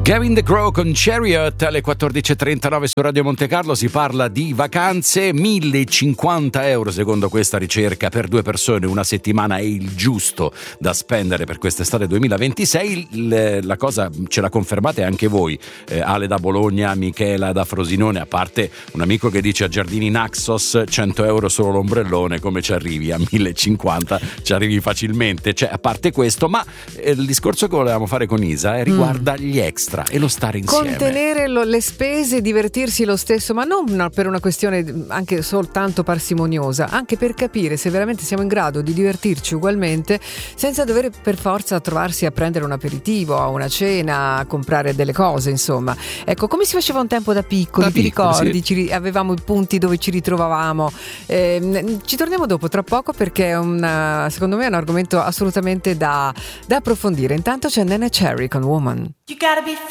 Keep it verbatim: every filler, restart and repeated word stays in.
Gavin DeGraw con Chariot alle quattordici e trentanove su Radio Monte Carlo. Si parla di vacanze. Millecinquanta euro secondo questa ricerca per due persone una settimana è il giusto da spendere per quest'estate duemilaventisei. Il, la cosa ce la confermate anche voi, eh, Ale da Bologna, Michela da Frosinone, a parte un amico che dice a Giardini Naxos cento euro solo l'ombrellone. Come ci arrivi a millecinquanta? Ci arrivi facilmente, cioè, a parte questo. Ma eh, il discorso che volevamo fare con Isa eh, riguarda mm. gli extra e lo stare insieme, contenere lo, le spese, divertirsi lo stesso, ma non no, per una questione anche soltanto parsimoniosa, anche per capire se veramente siamo in grado di divertirci ugualmente senza dover per forza trovarsi a prendere un aperitivo, a una cena, a comprare delle cose, insomma. Ecco, come si faceva un tempo da piccoli, da ti piccolo, ricordi? Sì. Ci, avevamo i punti dove ci ritrovavamo. Eh, ci torniamo dopo, tra poco, perché è un, secondo me è un argomento assolutamente da, da approfondire. Intanto c'è Nene Cherry con Woman. You gotta be